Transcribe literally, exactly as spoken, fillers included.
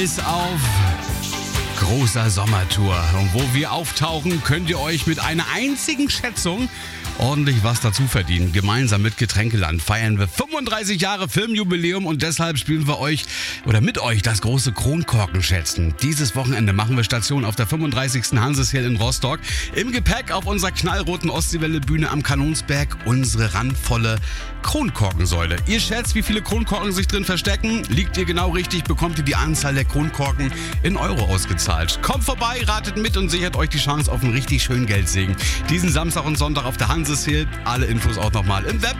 Ist auf großer Sommertour. Und wo wir auftauchen, könnt ihr euch mit einer einzigen Schätzung ordentlich was dazu verdienen. Gemeinsam mit Getränkeland feiern wir fünfunddreißig Jahre Filmjubiläum und deshalb spielen wir euch oder mit euch das große Kronkorkenschätzen. Dieses Wochenende machen wir Station auf der fünfunddreißigsten Hanseshill in Rostock. Im Gepäck auf unserer knallroten Ostseewelle-Bühne am Kanonsberg unsere randvolle Kronkorkensäule. Ihr schätzt, wie viele Kronkorken sich drin verstecken? Liegt ihr genau richtig, bekommt ihr die Anzahl der Kronkorken in Euro ausgezahlt. Kommt vorbei, ratet mit und sichert euch die Chance auf einen richtig schönen Geldsegen. Diesen Samstag und Sonntag auf der Hanseshill. Alle Infos auch nochmal im Web